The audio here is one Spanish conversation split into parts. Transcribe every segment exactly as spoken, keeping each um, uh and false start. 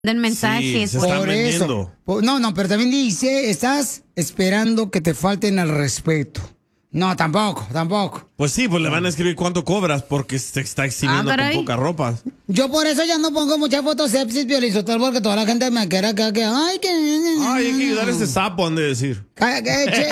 Den mensajes. Sí, se están Por vendiendo. eso. Por- No, no, pero también dice, estás esperando que te falten al respeto. No, tampoco, tampoco. Pues sí, pues le van a escribir cuánto cobras porque se está exhibiendo Ah, con caray. poca ropa. Yo por eso ya no pongo muchas fotos sepsis, Piolizotelo, porque toda la gente me quiere acá que, ay, que... Ay, hay que ayudar a ese sapo, han de decir. Ca- que- che.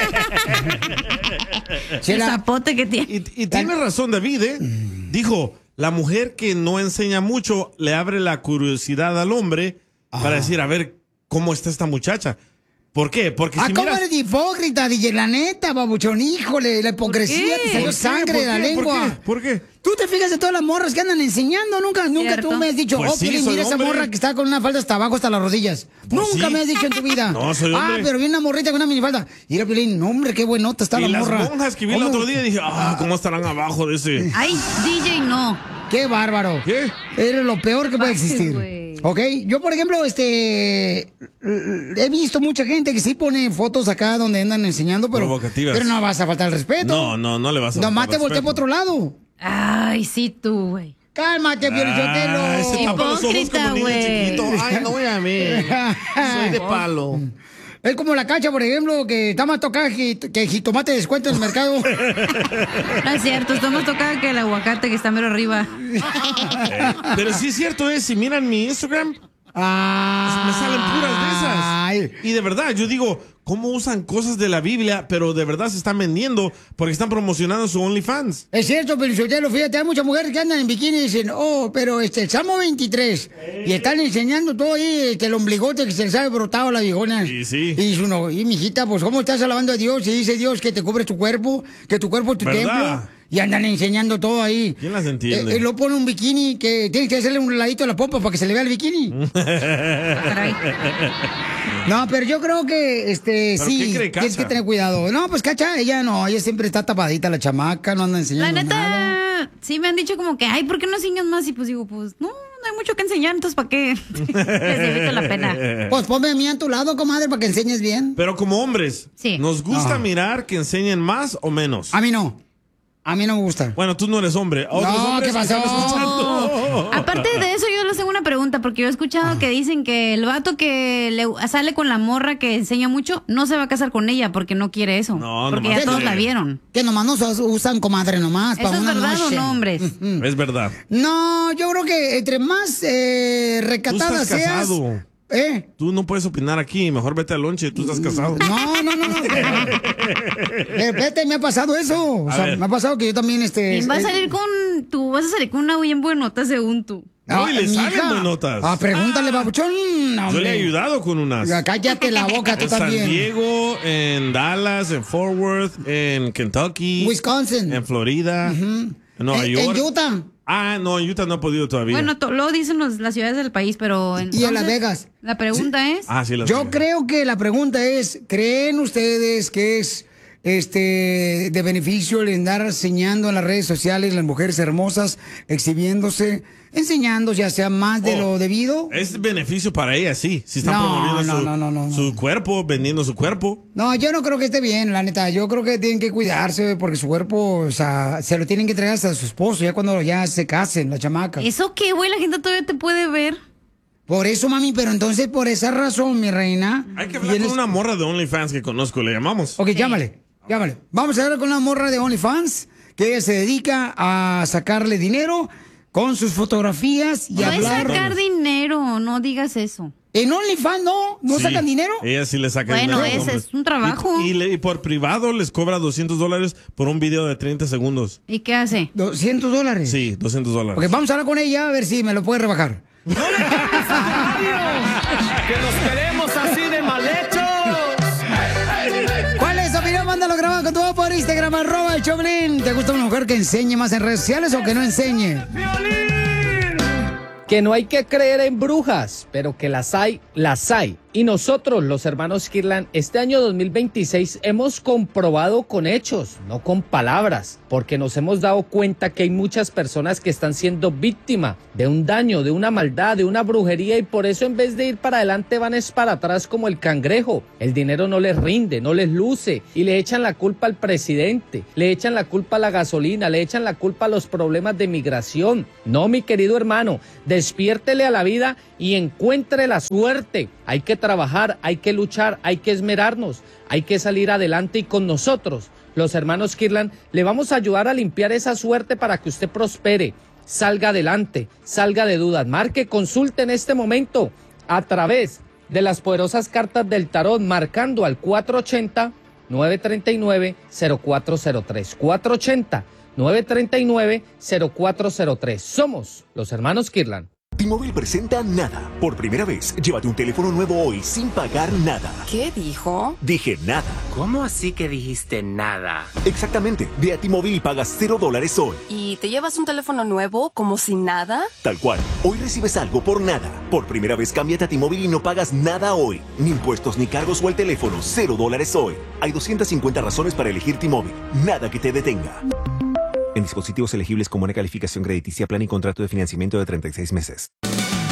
El Chela, zapote que tiene. Y, y tiene razón David, ¿eh? Dijo, la mujer que no enseña mucho le abre la curiosidad al hombre para decir, a ver, ¿cómo está esta muchacha? ¿Por qué? Porque ah, si ¿cómo miras... eres hipócrita, D J? La neta, babuchón, híjole, la hipocresía, qué? te salió ¿Por qué? sangre ¿Por de la qué? ¿Por lengua. qué? ¿Por qué? Tú te fijas de todas las morras que andan enseñando, nunca, nunca Cierto. tú me has dicho, Pues oh, sí, Piolín, soy mira esa hombre. morra que está con una falda hasta abajo, hasta las rodillas. Pues nunca sí. me has dicho en tu vida. No, soy Ah, hombre. pero viene una morrita con una minifalda. Mira, Piolín, no, hombre, qué buenota está Y la las morra. monjas que vi el ¿Cómo? otro día dije, ah, ¿cómo estarán abajo de ese? Ay, D J, no. Qué bárbaro. ¿Qué? Eres lo peor que puede Ay, existir. güey. Ok, yo por ejemplo, este, he visto mucha gente que sí pone fotos acá donde andan enseñando, pero, Provocativas. pero no vas a faltar el respeto. No, no, no le vas a Nomás faltar te volteé respeto. para otro lado. Ay, sí, tú, güey. Cálmate, Piolichotelo. Ah, ese tapa los ojos Hipócrita, como niño güey. chiquito. Ay, no voy a ver. Soy de palo. Es como la Cacha, por ejemplo, que está más tocada que, que jitomate de descuento en el mercado. No es cierto, está más tocada que el aguacate que está mero arriba. Eh, pero sí es cierto, es, si miran mi Instagram, Ah, me salen puras de esas. Ay. Y de verdad, yo digo, ¿cómo usan cosas de la Biblia, pero de verdad se están vendiendo porque están promocionando su OnlyFans? Es cierto, Piolichotelo, fíjate, hay muchas mujeres que andan en bikini y dicen, oh, pero este, el Salmo veintitrés, y están enseñando todo ahí, este, el ombligote que se les ha brotado a la viejona. Sí, sí. Y dice uno, y mijita, pues, ¿cómo estás alabando a Dios? Y dice Dios que te cubre tu cuerpo, que tu cuerpo es tu ¿Verdad? templo. Y andan enseñando todo ahí. ¿Quién las entiende? Eh, eh, lo pone un bikini que tienes que hacerle un ladito a la pompa para que se le vea el bikini. Caray. No, pero yo creo que, este, ¿Pero sí, qué cree tienes Cacha? que tener cuidado. No, pues Cacha, ella no, ella siempre está tapadita, la chamaca, no anda La enseñando nada. neta, sí me han dicho como que, ay, ¿por qué no enseñas más? Y pues digo, pues, no, no hay mucho que enseñar, entonces, ¿para qué? Les evito la pena. Pues ponme a mí a tu lado, comadre, para que enseñes bien. Pero como hombres, Sí. ¿nos gusta Ah. mirar que enseñen más o menos? A mí no. A mí no me gusta. Bueno, tú no eres hombre. Otros No, hombres ¿qué que están pasó? escuchando. Aparte de eso, yo les tengo una pregunta, porque yo he escuchado que dicen que el vato que le sale con la morra que enseña mucho, no se va a casar con ella porque no quiere eso. No, porque nomás ya todos quiere. la vieron. Que nomás nos usan, comadre, nomás. ¿Eso pa' es una verdad o noche. no, hombres? Mm. Es verdad. No, yo creo que entre más eh, Tú recatada estás seas. casado. ¿Eh? Tú no puedes opinar aquí. Mejor vete al lonche. Tú estás casado. No, no, no, no. Eh, Vete, me ha pasado eso. O A sea, ver. me ha pasado que yo también, este. Y vas a eh, salir con, tú vas a salir con una bien buenota según tú. No, y le mija. salen buenotas. Ah, pregúntale, babuchón. No, Yo le he hombre. ayudado con unas. Ya, cállate la boca, tú En San también. Diego, en Dallas, en Fort Worth, en Kentucky, Wisconsin. en Florida, en Nueva En- York. en Utah. Ah, no, en Utah no he podido todavía. Bueno, to- lo dicen los- las ciudades del país, pero... Y en entonces, Las Vegas. La pregunta es... ah, sí, las Yo Vegas. creo que la pregunta es, ¿creen ustedes que es este de beneficio el andar enseñando en las redes sociales las mujeres hermosas, exhibiéndose, enseñando ya sea más de Oh, lo debido? Es beneficio para ella, sí. Si están No, promoviendo no, su, no, no, no, su no. cuerpo, vendiendo su cuerpo. No, yo no creo que esté bien, la neta. Yo creo que tienen que cuidarse porque su cuerpo, o sea, se lo tienen que entregar hasta a su esposo ya cuando ya se casen, la chamaca. ¿Eso qué, güey? La gente todavía te puede ver. Por eso, mami, pero entonces por esa razón, mi reina. Hay que hablar vienes- con una morra de OnlyFans que conozco, le llamamos. Ok, llámale, llámale. Vamos a hablar con una morra de OnlyFans que ella se dedica a sacarle dinero con sus fotografías y No es hablar. sacar dinero, no digas eso. En OnlyFans no, no Sí, sacan dinero. Ella sí le saca Bueno, dinero. a los ese hombres. es un trabajo. Y, y le- y por privado les cobra doscientos dólares por un video de treinta segundos. ¿Y qué hace? doscientos dólares. Sí, doscientos dólares. Ok, vamos a hablar con ella a ver si me lo puede rebajar. ¡Que nos queremos así de mal hechos! ¿Cuál es tu opinión? Mándalo grabado con tu voz por Instagram, arroba el Choplin. ¿Te gusta una mujer que enseñe más en redes sociales o que no enseñe? Que no hay que creer en brujas, pero que las hay, las hay. Y nosotros, los hermanos Kirlan, este año dos mil veintiséis hemos comprobado con hechos, no con palabras, porque nos hemos dado cuenta que hay muchas personas que están siendo víctimas de un daño, de una maldad, de una brujería, y por eso en vez de ir para adelante van es para atrás como el cangrejo. El dinero no les rinde, no les luce, y le echan la culpa al presidente, le echan la culpa a la gasolina, le echan la culpa a los problemas de migración. No, mi querido hermano, despiértele a la vida y encuentre la suerte. Hay que trabajar, hay que luchar, hay que esmerarnos, hay que salir adelante, y con nosotros, los hermanos Kirlan, le vamos a ayudar a limpiar esa suerte para que usted prospere, salga adelante, salga de dudas. Marque, consulte en este momento a través de las poderosas cartas del tarot, marcando al cuatro ochenta, nueve treinta y nueve, cero cuatro cero tres, cuatro ochenta, nueve treinta y nueve, cero cuatro cero tres. Somos los hermanos Kirlan. T-Mobile presenta Nada. Por primera vez, llévate un teléfono nuevo hoy sin pagar nada. ¿Qué dijo? Dije nada. ¿Cómo así que dijiste nada? Exactamente. Ve a T-Mobile y pagas cero dólares hoy. ¿Y te llevas un teléfono nuevo como sin nada? Tal cual. Hoy recibes algo por nada. Por primera vez, cámbiate a T-Mobile y no pagas nada hoy. Ni impuestos ni cargos o el teléfono. Cero dólares hoy. Hay doscientas cincuenta razones para elegir T-Mobile. Nada que te detenga. En dispositivos elegibles con buena calificación crediticia, plan y contrato de financiamiento de treinta y seis meses.